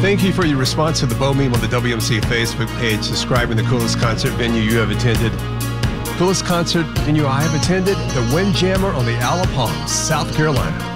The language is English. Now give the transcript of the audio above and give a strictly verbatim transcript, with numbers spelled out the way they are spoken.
Thank you for your response to the Bo Meme on the W M C Facebook page, describing the coolest concert venue you have attended. Coolest concert venue I have attended, the Windjammer on the Isle of Palms, South Carolina.